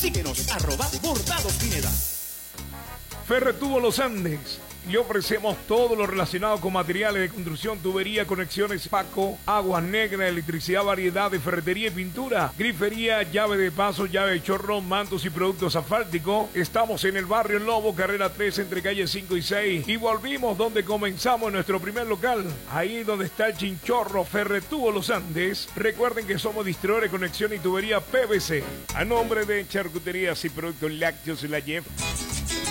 Síguenos @BordadosPineda. Ferretubo Los Andes. Le ofrecemos todo lo relacionado con materiales de construcción, tubería, conexiones, Paco, aguas negras, electricidad, variedad de ferretería y pintura, grifería, llave de paso, llave de chorro, mantos y productos asfálticos. Estamos en el barrio Lobo, carrera 3, entre calles 5 y 6. Y volvimos donde comenzamos en nuestro primer local, ahí donde está el chinchorro, Ferretubo Los Andes. Recuerden que somos distribuidores de conexión y tubería PVC. A nombre de Charcuterías y Productos Lácteos La Jeff,